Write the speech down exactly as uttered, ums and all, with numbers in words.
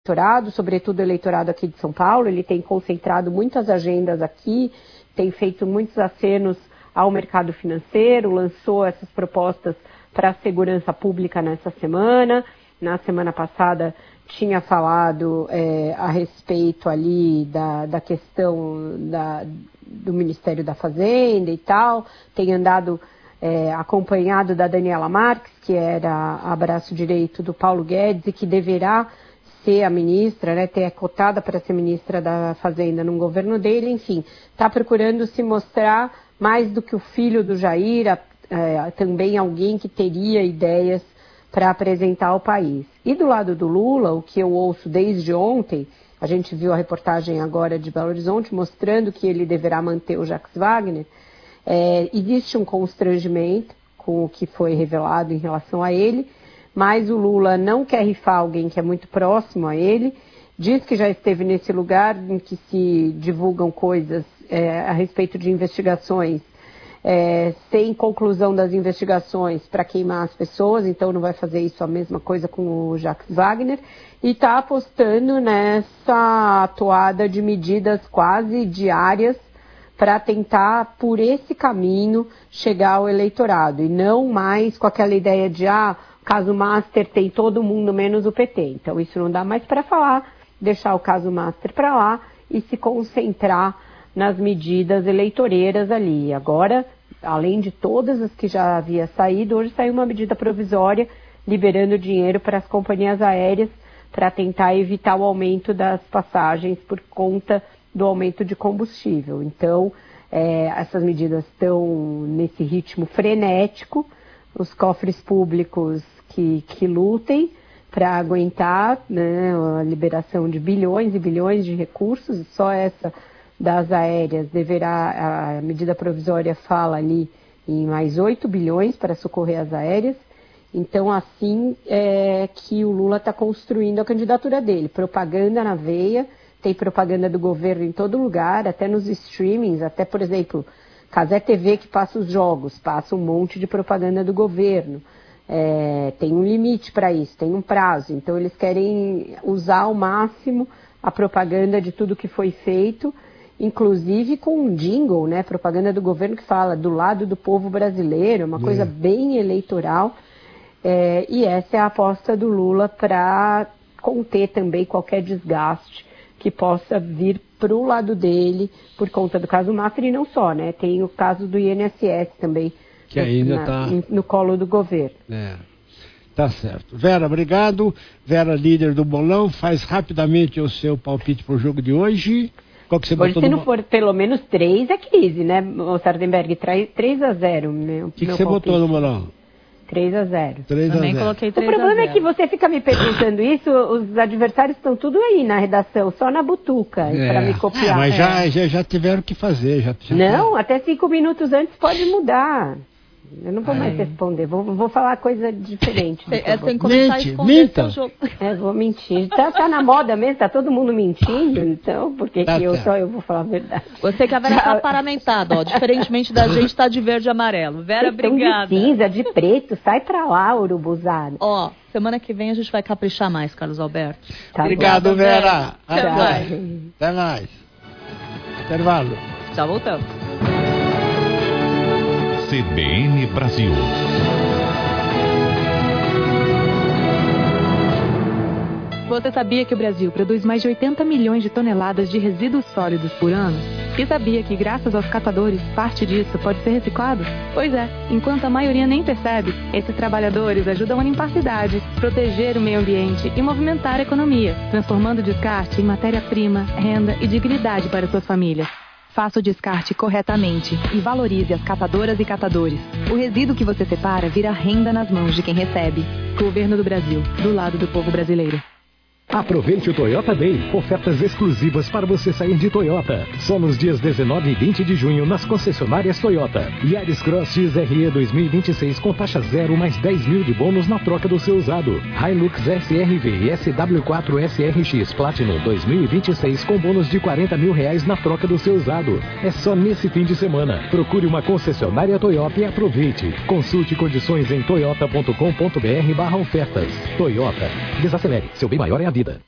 eleitorado, sobretudo o eleitorado aqui de São Paulo. Ele tem concentrado muitas agendas aqui, tem feito muitos acenos ao mercado financeiro, lançou essas propostas para a segurança pública nessa semana. Na semana passada tinha falado é, a respeito ali da, da questão da, do Ministério da Fazenda e tal, tem andado é, acompanhado da Daniela Marques, que era a braço direito do Paulo Guedes e que deverá ser a ministra, né, ter cotada para ser ministra da Fazenda no governo dele. Enfim, está procurando se mostrar mais do que o filho do Jair, é, também alguém que teria ideias para apresentar ao país. E do lado do Lula, o que eu ouço desde ontem, a gente viu a reportagem agora de Belo Horizonte mostrando que ele deverá manter o Jacques Wagner, é, existe um constrangimento com o que foi revelado em relação a ele, mas o Lula não quer rifar alguém que é muito próximo a ele, diz que já esteve nesse lugar em que se divulgam coisas é, a respeito de investigações, É, sem conclusão das investigações para queimar as pessoas, então não vai fazer isso a mesma coisa com o Jacques Wagner, e está apostando nessa atoada de medidas quase diárias para tentar, por esse caminho, chegar ao eleitorado, e não mais com aquela ideia de, ah, caso Master tem todo mundo menos o P T, então isso não dá mais para falar, deixar o caso Master para lá e se concentrar nas medidas eleitoreiras ali. Agora, além de todas as que já havia saído, hoje saiu uma medida provisória liberando dinheiro para as companhias aéreas para tentar evitar o aumento das passagens por conta do aumento de combustível. Então, é, essas medidas estão nesse ritmo frenético, os cofres públicos que, que lutem para aguentar, né, a liberação de bilhões e bilhões de recursos, e só essa das aéreas deverá, a medida provisória fala ali em mais oito bilhões para socorrer as aéreas. Então, assim é que o Lula está construindo a candidatura dele. Propaganda na veia, tem propaganda do governo em todo lugar, até nos streamings, até, por exemplo, Cazé T V que passa os jogos, passa um monte de propaganda do governo. É, tem um limite para isso, tem um prazo. Então, eles querem usar ao máximo a propaganda de tudo que foi feito, inclusive com um jingle, né, propaganda do governo que fala do lado do povo brasileiro, uma coisa é. bem eleitoral, é, e essa é a aposta do Lula para conter também qualquer desgaste que possa vir para o lado dele por conta do caso Master, e não só, né, tem o caso do I N S S também, que ainda está no colo do governo. É. Tá certo. Vera, obrigado. Vera, líder do bolão, faz rapidamente o seu palpite para o jogo de hoje. Qual que você Hoje, botou se no... não for pelo menos três, é crise, né, o Sardenberg? três a zero. O que, que você palpite. botou no bolão? três a zero. Também coloquei três a zero. O problema é que você fica me perguntando isso, os adversários estão tudo aí na redação, só na butuca, é. para me copiar. É, mas é. já, já, já tiveram que fazer. Já, já não, tá... até cinco minutos antes pode mudar. Eu não vou Ai. mais responder, vou, vou falar coisa diferente. É sem começar a esconder seu jogo. É, vou mentir. Tá, tá na moda mesmo, tá todo mundo mentindo, então por que, tá, que eu tá. só eu vou falar a verdade? Você que a Vera tá paramentada, ó, diferentemente da gente, tá de verde e amarelo. Vera, obrigada. De cinza, de preto, sai pra lá, urubuzado. Ó, semana que vem a gente vai caprichar mais, Carlos Alberto. Tá Obrigado, bom. Vera. Até Até mais. Até mais. Intervalo. Já voltamos. C B N Brasil. Você sabia que o Brasil produz mais de oitenta milhões de toneladas de resíduos sólidos por ano? E sabia que, graças aos catadores, parte disso pode ser reciclado? Pois é, enquanto a maioria nem percebe, esses trabalhadores ajudam a limpar cidades, proteger o meio ambiente e movimentar a economia, transformando o descarte em matéria-prima, renda e dignidade para suas famílias. Faça o descarte corretamente e valorize as catadoras e catadores. O resíduo que você separa vira renda nas mãos de quem recebe. Governo do Brasil, do lado do povo brasileiro. Aproveite o Toyota Day. Ofertas exclusivas para você sair de Toyota. Só nos dias dezenove e vinte de junho nas concessionárias Toyota. Yaris Cross X R E dois mil e vinte e seis com taxa zero mais dez mil de bônus na troca do seu usado. Hilux S R V e S W quatro S R X Platinum dois mil e vinte e seis com bônus de quarenta mil reais na troca do seu usado. É só nesse fim de semana. Procure uma concessionária Toyota e aproveite. Consulte condições em toyota ponto com ponto br barra ofertas. Toyota. Desacelere. Seu bem maior é a vida.